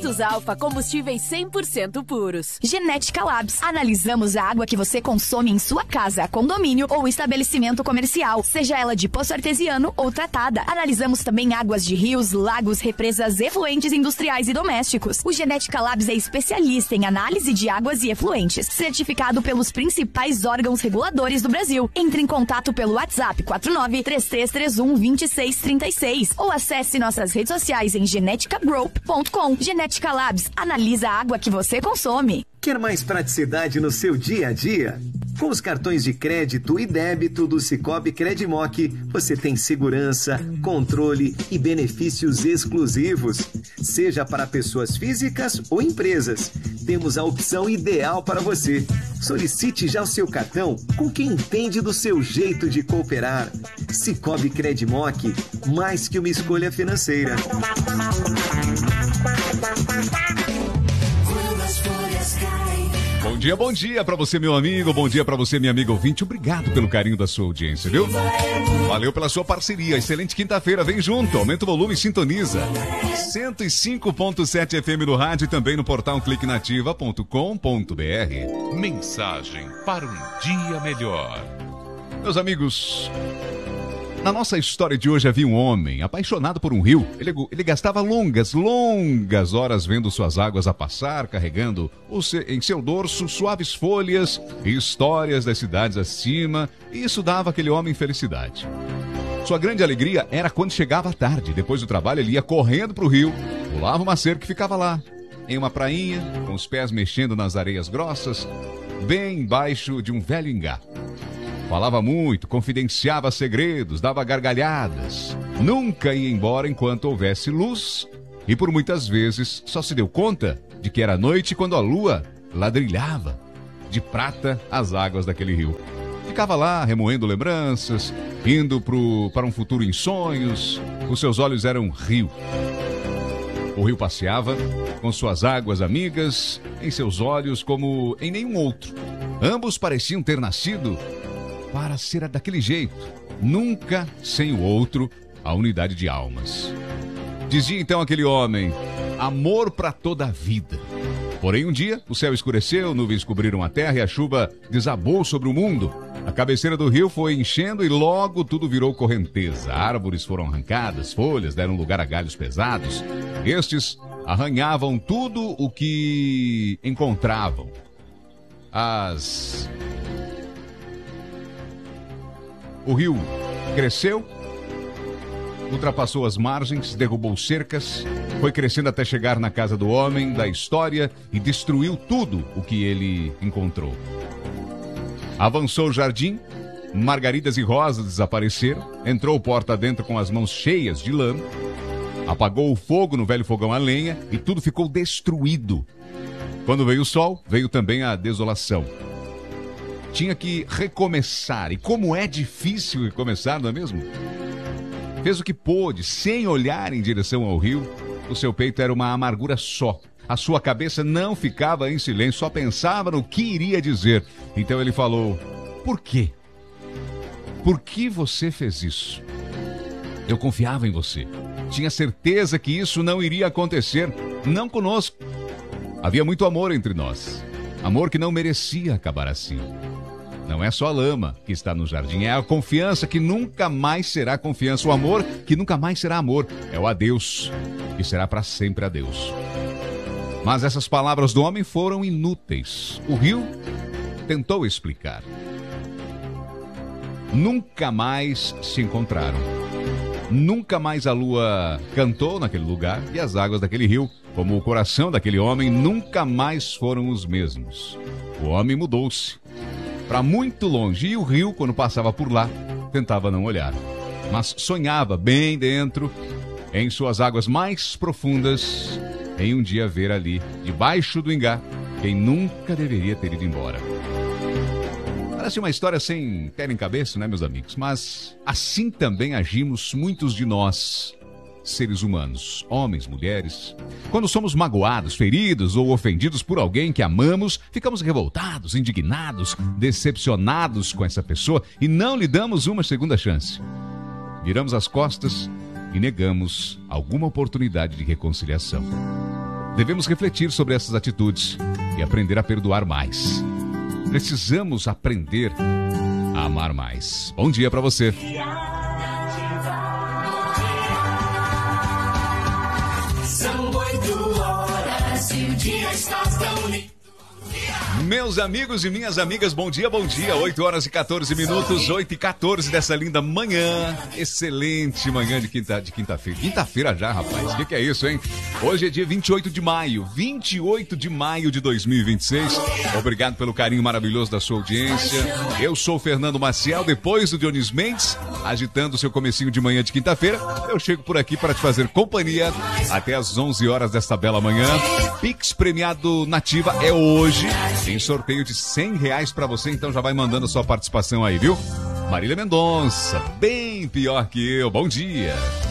Alfa, combustíveis 100% puros. Genética Labs. Analisamos a água que você consome em sua casa, condomínio ou estabelecimento comercial, seja ela de poço artesiano ou tratada. Analisamos também águas de rios, lagos, represas, efluentes industriais e domésticos. O Genética Labs é especialista em análise de águas e efluentes, certificado pelos principais órgãos reguladores do Brasil. Entre em contato pelo WhatsApp 49-3331-2636 ou acesse nossas redes sociais em geneticagroup.com. Genética Labs, analisa a água que você consome. Quer mais praticidade no seu dia a dia? Com os cartões de crédito e débito do Sicoob Credimoc, você tem segurança, controle e benefícios exclusivos. Seja para pessoas físicas ou empresas, temos a opção ideal para você. Solicite já o seu cartão com quem entende do seu jeito de cooperar. Sicoob Credimoc, mais que uma escolha financeira. Bom dia para você, meu amigo, bom dia para você, minha amiga ouvinte. Obrigado pelo carinho da sua audiência, viu? Valeu pela sua parceria. Excelente quinta-feira, vem junto, aumenta o volume e sintoniza. 105.7 FM no rádio e também no portal cliquenativa.com.br. Mensagem para um dia melhor. Meus amigos, na nossa história de hoje havia um homem apaixonado por um rio. Ele gastava longas horas vendo suas águas a passar, carregando em seu dorso suaves folhas e histórias das cidades acima, e isso dava àquele homem felicidade. Sua grande alegria era quando chegava a tarde. Depois do trabalho ele ia correndo para o rio, pulava uma cerca que ficava lá, em uma prainha, com os pés mexendo nas areias grossas, bem embaixo de um velho ingá. Falava muito, confidenciava segredos, dava gargalhadas. Nunca ia embora enquanto houvesse luz. E por muitas vezes só se deu conta de que era noite quando a lua ladrilhava de prata as águas daquele rio. Ficava lá remoendo lembranças, indo para um futuro em sonhos. Os seus olhos eram rio. O rio passeava com suas águas amigas em seus olhos como em nenhum outro. Ambos pareciam ter nascido para ser daquele jeito, nunca sem o outro, a unidade de almas. Dizia então aquele homem, amor para toda a vida. Porém um dia, o céu escureceu, nuvens cobriram a terra e a chuva desabou sobre o mundo. A cabeceira do rio foi enchendo e logo tudo virou correnteza. Árvores foram arrancadas, folhas deram lugar a galhos pesados. Estes arranhavam tudo o que encontravam. O rio cresceu, ultrapassou as margens, derrubou cercas, foi crescendo até chegar na casa do homem da história e destruiu tudo o que ele encontrou. Avançou o jardim, margaridas e rosas desapareceram, entrou porta dentro com as mãos cheias de lama, apagou o fogo no velho fogão a lenha e tudo ficou destruído. Quando veio o sol, veio também a desolação. Tinha que recomeçar. E como é difícil recomeçar, não é mesmo? Fez o que pôde, sem olhar em direção ao rio. O seu peito era uma amargura só. A sua cabeça não ficava em silêncio, só pensava no que iria dizer. Então ele falou, por quê? Por que você fez isso? Eu confiava em você. Tinha certeza que isso não iria acontecer. Não conosco. Havia muito amor entre nós. Amor que não merecia acabar assim. Não é só a lama que está no jardim, é a confiança que nunca mais será confiança, o amor que nunca mais será amor, é o adeus, que será para sempre adeus. Mas essas palavras do homem foram inúteis. O rio tentou explicar. Nunca mais se encontraram. Nunca mais a lua cantou naquele lugar e as águas daquele rio, como o coração daquele homem, nunca mais foram os mesmos. O homem mudou-se para muito longe e o rio, quando passava por lá, tentava não olhar. Mas sonhava bem dentro, em suas águas mais profundas, em um dia ver ali, debaixo do ingá, quem nunca deveria ter ido embora. Parece uma história sem pé nem cabeça, né, meus amigos? Mas assim também agimos muitos de nós, seres humanos, homens, mulheres. Quando somos magoados, feridos ou ofendidos por alguém que amamos, ficamos revoltados, indignados, decepcionados com essa pessoa e não lhe damos uma segunda chance. Viramos as costas e negamos alguma oportunidade de reconciliação. Devemos refletir sobre essas atitudes e aprender a perdoar mais. Precisamos aprender a amar mais. Bom dia pra você. São 8 horas e o dia está tão lindo. Meus amigos e minhas amigas, bom dia, bom dia. 8 horas e 14 minutos, 8 e 14 dessa linda manhã. Excelente manhã de quinta-feira. Quinta-feira já, rapaz. O que é isso, hein? Hoje é dia 28 de maio. 28 de maio de 2026. Obrigado pelo carinho maravilhoso da sua audiência. Eu sou o Fernando Maciel, depois do Dionis Mendes, agitando o seu comecinho de manhã de quinta-feira. Eu chego por aqui para te fazer companhia até as 11 horas desta bela manhã. Pix premiado Nativa é hoje. Tem sorteio de R$100 pra você, então já vai mandando a sua participação aí, viu? Marília Mendonça, bem pior que eu. Bom dia.